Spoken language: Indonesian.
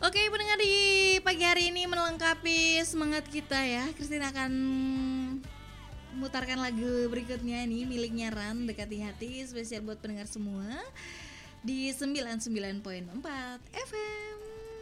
Oke, pendengar di pagi hari ini melengkapi semangat kita ya. Christine akan memutarkan lagu berikutnya nih miliknya Ran, Dekati Hati, spesial buat pendengar semua di 99.4 FM.